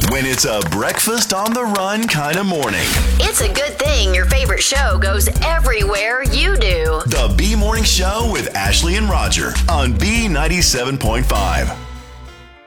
When it's a breakfast on the run kind of morning. It's a good thing your favorite show goes everywhere you do. The B Morning Show with Ashley and Roger on B97.5.